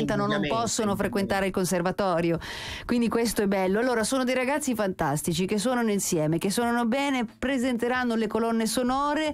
frequentano non possono frequentare il conservatorio, quindi questo è bello. Allora sono dei ragazzi fantastici che suonano insieme, che suonano bene, presenteranno le colonne sonore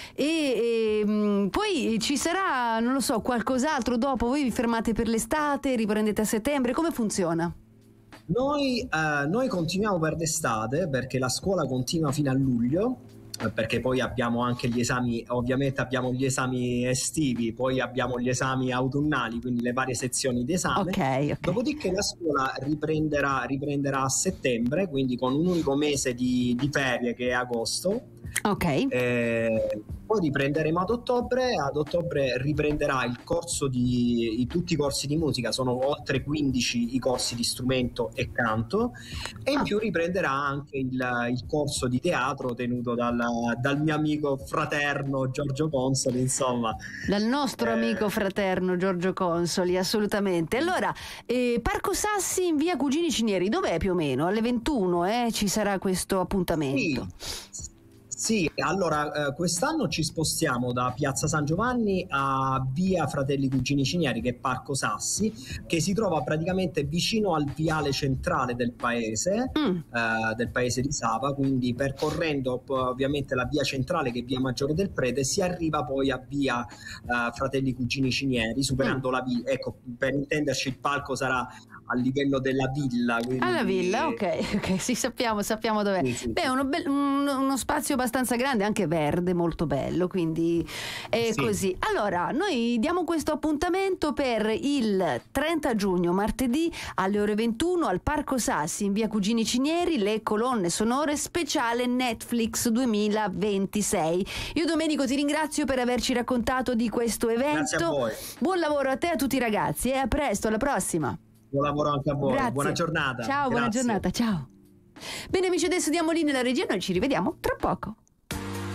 e poi ci sarà, non lo so, qualcos'altro dopo. Voi vi fermate per l'estate, riprendete a settembre, come funziona? Noi continuiamo per l'estate perché la scuola continua fino a luglio, perché poi abbiamo anche gli esami, ovviamente abbiamo gli esami estivi, poi abbiamo gli esami autunnali, quindi le varie sezioni di esame. Ok. Dopodiché la scuola riprenderà a settembre, quindi con un unico mese di ferie che è agosto. Ok. Poi riprenderemo ad ottobre. Ad ottobre riprenderà il corso tutti i corsi di musica, sono oltre 15 i corsi di strumento e canto, e in più riprenderà anche il corso di teatro tenuto dal mio amico fraterno Giorgio Consoli, insomma. Dal nostro amico fraterno Giorgio Consoli, assolutamente. Allora, Parco Sassi in via Cugini Cinieri, dov'è più o meno? Alle 21 ci sarà questo appuntamento. Sì, allora quest'anno ci spostiamo da Piazza San Giovanni a via Fratelli Cugini Cinieri, che è Parco Sassi, che si trova praticamente vicino al viale centrale del paese di Sava, quindi percorrendo ovviamente la via centrale, che è via Maggiore del Prete, si arriva poi a via Fratelli Cugini Cinieri, superando la via. Ecco, per intenderci, il palco sarà a livello della villa. Quindi... Alla villa, ok, sì, sappiamo dov'è. Sì. Beh, uno spazio abbastanza grande, anche verde, molto bello, quindi è così. Allora, noi diamo questo appuntamento per il 30 giugno, martedì, alle ore 21 al Parco Sassi in via Cugini Cinieri, le colonne sonore speciale Netflix 2026. Io, Domenico, ti ringrazio per averci raccontato di questo evento. Grazie a voi. Buon lavoro a te e a tutti i ragazzi e a presto, alla prossima. Buon lavoro anche a voi. Grazie. Buona giornata. Ciao, buona giornata, ciao. Bene amici, adesso diamo linea alla regia, noi ci rivediamo tra poco.